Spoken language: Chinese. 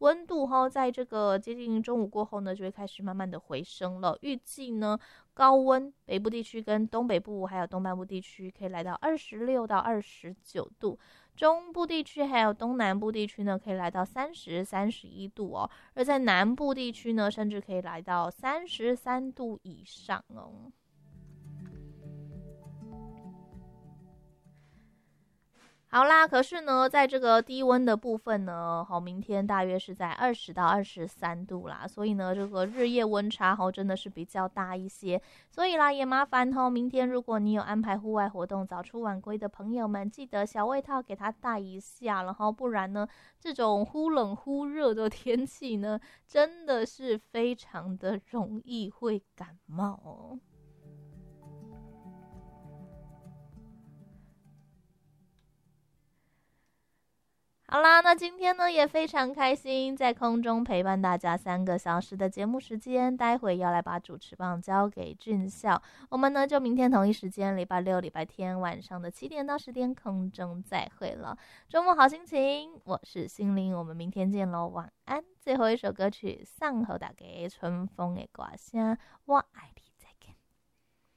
温度在这个接近中午过后呢，就会开始慢慢的回升了。预计呢，高温北部地区跟东北部还有东半部地区可以来到26到29度，中部地区还有东南部地区呢，可以来到30、31度哦。而在南部地区呢，甚至可以来到33度以上哦。好啦，可是呢，在这个低温的部分呢，明天大约是在20到23度啦，所以呢，这个日夜温差真的是比较大一些，所以啦，也麻烦明天如果你有安排户外活动，早出晚归的朋友们，记得小外套给它带一下，然后不然呢，这种忽冷忽热的天气呢，真的是非常的容易会感冒哦。好啦，那今天呢也非常开心，在空中陪伴大家3个小时的节目时间，待会要来把主持棒交给俊孝，我们呢就明天同一时间，礼拜六、礼拜天晚上的7点到10点空中再会了。周末好心情，我是心灵，我们明天见喽，晚安。最后一首歌曲，送给大家春风的歌声，我爱你。